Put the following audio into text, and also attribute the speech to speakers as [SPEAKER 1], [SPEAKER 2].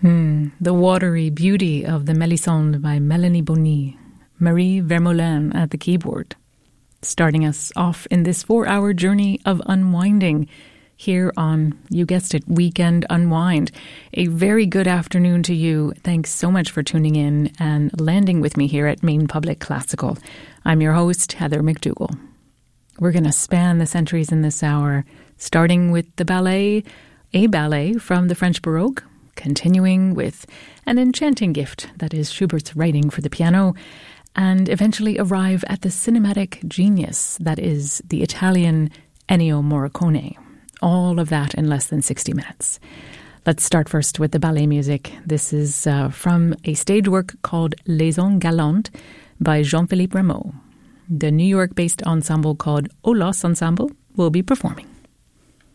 [SPEAKER 1] The watery beauty of the Mélisande by Mélanie Bonny, Marie Vermeulen at the keyboard, starting us off in this 4-hour journey of unwinding here on, you guessed it, Weekend Unwind. A very good afternoon to you. Thanks so much for tuning in and landing with me here at Maine Public Classical. I'm your host, Heather McDougall. We're going to span the centuries in this hour, starting with the ballet, a ballet from the French Baroque, continuing with an enchanting gift that is Schubert's writing for the piano, and eventually arrive at the cinematic genius that is the Italian Ennio Morricone. All of that in less than 60 minutes. Let's start first with the ballet music. This is from a stage work called Liaisons Galantes by Jean-Philippe Rameau. The New York-based ensemble called Olos Ensemble will be performing.